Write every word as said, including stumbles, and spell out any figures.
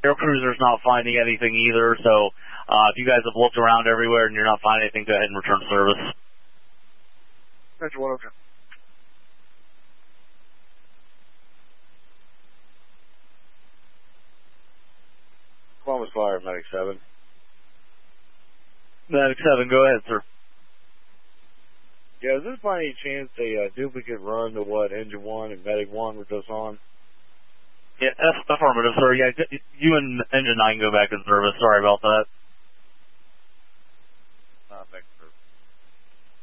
Air Cruiser's not finding anything either, so uh, if you guys have looked around everywhere and you're not finding anything, go ahead and return service. Roger, one over. Columbus Fire, Medic seven. Medic seven, go ahead, sir. Yeah, is this by any chance a uh, duplicate run to what Engine one and Medic one were just on? Yeah, that's affirmative, sir. Yeah, you and Engine nine go back in service. Sorry about that. Uh,